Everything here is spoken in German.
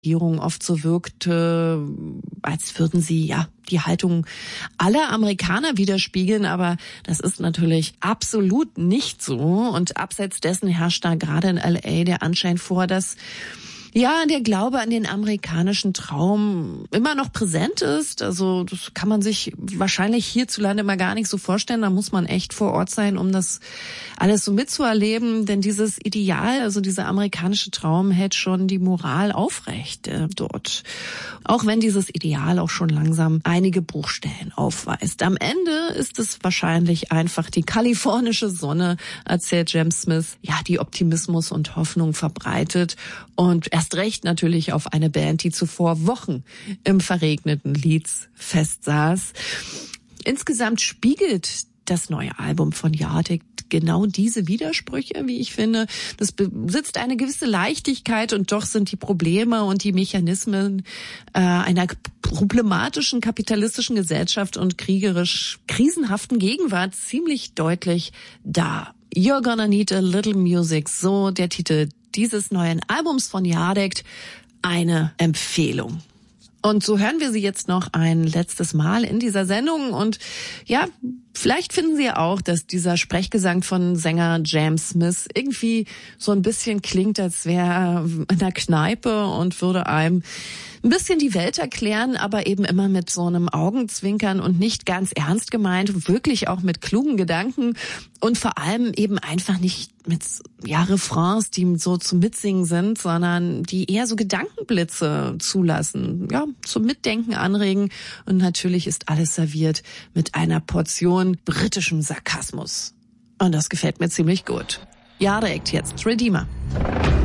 Regierung oft so wirkte, als würden sie ja die Haltung aller Amerikaner widerspiegeln, aber das ist natürlich absolut nicht so. Und abseits dessen herrscht da gerade in LA der Anschein vor, dass der Glaube an den amerikanischen Traum immer noch präsent ist. Also das kann man sich wahrscheinlich hierzulande mal gar nicht so vorstellen. Da muss man echt vor Ort sein, um das alles so mitzuerleben. Denn dieses Ideal, also dieser amerikanische Traum, hält schon die Moral aufrecht dort. Auch wenn dieses Ideal auch schon langsam einige Bruchstellen aufweist. Am Ende ist es wahrscheinlich einfach die kalifornische Sonne, erzählt James Smith, die Optimismus und Hoffnung verbreitet. Und erst recht natürlich auf eine Band, die zuvor Wochen im verregneten Leeds festsaß. Insgesamt spiegelt das neue Album von Yardstick genau diese Widersprüche, wie ich finde. Das besitzt eine gewisse Leichtigkeit und doch sind die Probleme und die Mechanismen einer problematischen kapitalistischen Gesellschaft und kriegerisch krisenhaften Gegenwart ziemlich deutlich da. You're Gonna Need a Little Music, so der Titel dieses neuen Albums von Yardstick, eine Empfehlung. Und so hören wir sie jetzt noch ein letztes Mal in dieser Sendung. Und vielleicht finden Sie ja auch, dass dieser Sprechgesang von Sänger James Smith irgendwie so ein bisschen klingt, als wäre er in einer Kneipe und würde einem ein bisschen die Welt erklären, aber eben immer mit so einem Augenzwinkern und nicht ganz ernst gemeint, wirklich auch mit klugen Gedanken und vor allem eben einfach nicht mit Refrains, die so zum Mitsingen sind, sondern die eher so Gedankenblitze zulassen, zum Mitdenken anregen. Und natürlich ist alles serviert mit einer Portion britischem Sarkasmus. Und das gefällt mir ziemlich gut. Yardstick jetzt, Redeemer.